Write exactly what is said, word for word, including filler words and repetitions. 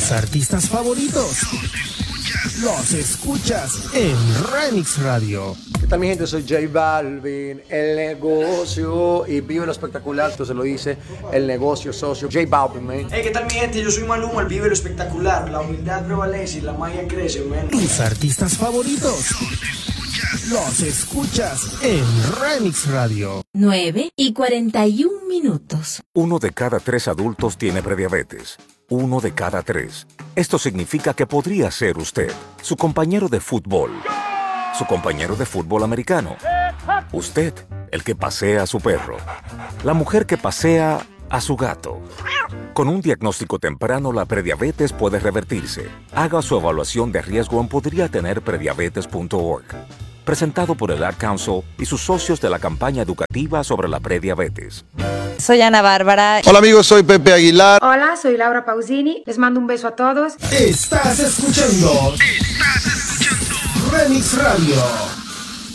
Tus artistas favoritos los escuchas en Remix Radio. ¿Qué tal, mi gente? Soy J Balvin, el negocio, y vive lo espectacular, tú se lo dice, el negocio socio, J Balvin, man. Hey, ¿qué tal, mi gente? Yo soy Maluma, el vive lo espectacular, la humildad prevalece y la magia crece, man. Tus artistas favoritos los escuchas en Remix Radio. nueve y cuarenta y un minutos. Uno de cada tres adultos tiene prediabetes. Uno de cada tres. Esto significa que podría ser usted, su compañero de fútbol, su compañero de fútbol americano, usted, el que pasea a su perro, la mujer que pasea a su gato. Con un diagnóstico temprano, la prediabetes puede revertirse. Haga su evaluación de riesgo en podría tener prediabetes punto org. Presentado por el Ad Council y sus socios de la campaña educativa sobre la prediabetes. Soy Ana Bárbara. Hola amigos, soy Pepe Aguilar. Hola, soy Laura Pausini. Les mando un beso a todos. Estás escuchando. Estás escuchando. Remix Radio.